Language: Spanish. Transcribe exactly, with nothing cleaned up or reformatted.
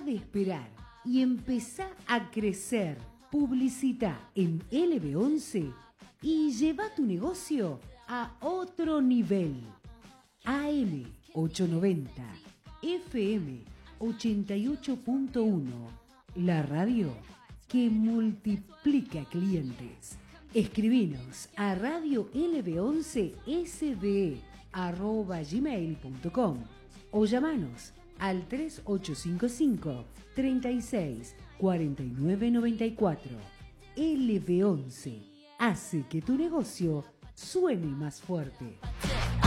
de esperar y empezá a crecer. Publicita en L B once y lleva tu negocio a otro nivel. A M ochocientos noventa, F M ochenta y ocho punto uno, la radio que multiplica clientes. Escribinos a radio L B once S D E arroba gmail punto com o llamanos al tres ocho cinco cinco, treinta y seis, cuarenta y nueve noventa y cuatro. L B once hace que tu negocio suene más fuerte.